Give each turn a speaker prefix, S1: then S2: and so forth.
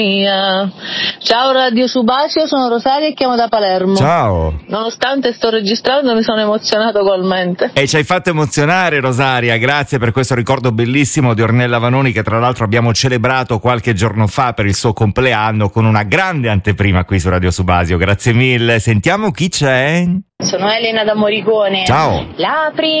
S1: Ciao Radio Subasio, sono Rosaria e chiamo da Palermo.
S2: Ciao.
S1: Nonostante sto registrando mi sono emozionato ugualmente.
S2: E ci hai fatto emozionare, Rosaria, grazie per questo ricordo bellissimo di Ornella Vanoni, che tra l'altro abbiamo celebrato qualche giorno fa per il suo compleanno con una grande anteprima qui su Radio Subasio. Grazie mille. Sentiamo chi c'è.
S3: Sono Elena da Moricone.
S2: Ciao.
S3: La prima